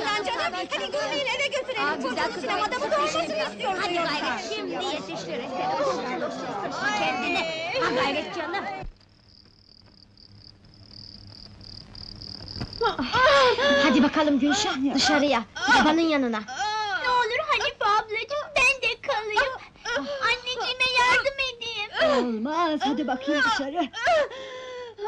oradan canım! Hadi Gülme'yi eve götürelim! Çocuğun sinemada mı doğmasını istiyoruz Hadi yoksa? gayret, şimdi yetiştir. Kendine, ha gayret canım. Hadi bakalım Gülşah, dışarıya, babanın yanına. Ne olur Hanife ablacığım, ben de kalayım. Anneciğime yardım edeyim. Olmaz, hadi bakayım dışarı.